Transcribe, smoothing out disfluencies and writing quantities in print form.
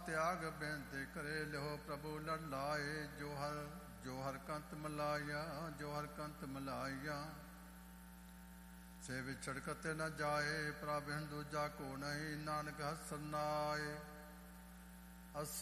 ਤਿਆਗ ਬੇਨਤੀ ਕਰੇ ਲਿਓ ਪ੍ਰਭੂ ਲੜ ਲਾਏ। ਜੋ ਹਰ ਕੰਤ ਮਲਾਇਆ, ਜੋ ਹਰ ਕੰਤ ਮਲਾਇਆ। ਸੇ ਵਿਛੜ ਕਤੇ ਨ ਜਾਏ, ਪ੍ਰਭ ਹਿੰਦੂ ਜਾ ਕੋ ਨਹੀਂ, ਨਾਨਕ ਹਸਰ ਨਾਏ।